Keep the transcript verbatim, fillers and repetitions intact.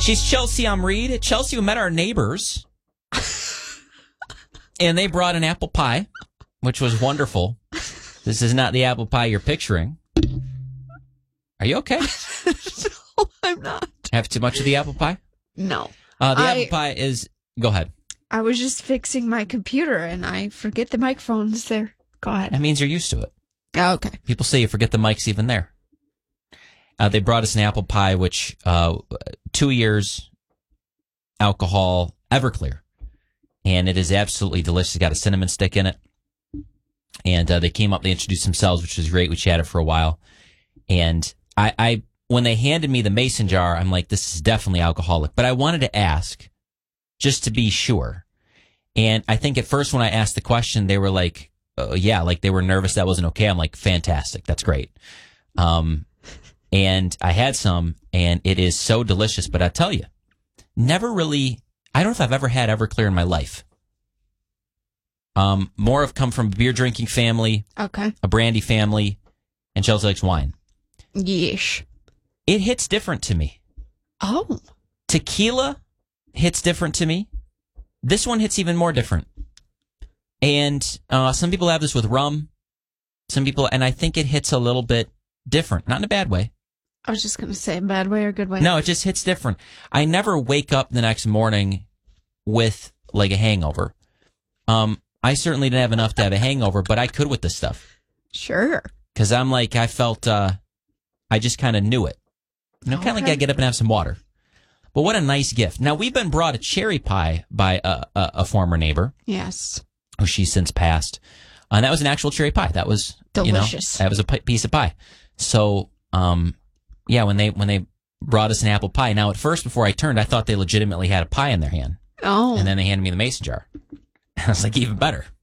She's Chelsea Omreed. Chelsea, we met our neighbors. And they brought an apple pie, which was wonderful. This is not the apple pie you're picturing. Are you okay? No, I'm not. Have too much of the apple pie? No. Uh, the I, apple pie is... Go ahead. I was just fixing my computer, and I forget the microphone's there. Go ahead. That means you're used to it. Oh, okay. People say you forget the mic's even there. Uh, they brought us an apple pie, which uh, two years alcohol Everclear. And it is absolutely delicious. It's got a cinnamon stick in it. And uh, they came up, they introduced themselves, which was great. We chatted for a while. And I, I, when they handed me the mason jar, I'm like, this is definitely alcoholic. But I wanted to ask, just to be sure. And I think at first when I asked the question, they were like, uh, yeah, like they were nervous that wasn't okay. I'm like, fantastic. That's great. Um, and I had some, and it is so delicious. But I tell you, never really, I don't know if I've ever had Everclear in my life. Um, more have come from a beer drinking family, Okay. a brandy family, and Chelsea likes wine. Yeesh. It hits different to me. Oh. Tequila hits different to me. This one hits even more different. And uh, some people have this with rum. Some people, and I think it hits a little bit different. Not in a bad way. I was just going to say bad way or good way. No, it just hits different. I never wake up the next morning with like a hangover. Um, I certainly didn't have enough to have a hangover, but I could with this stuff. Sure. Because I'm like, I felt, uh, I just kind of knew it. You know, kind of Okay. like I get up and have some water. But what a nice gift. Now, we've been brought a cherry pie by a, a, a former neighbor. Yes. Who she's since passed. Uh, and that was an actual cherry pie. That was, Delicious. You know, that was a p- piece of pie. So, um, yeah, when they when they brought us an apple pie. Now, at first, before I turned, I thought they legitimately had a pie in their hand. Oh. And then they handed me the mason jar. I was like, even better.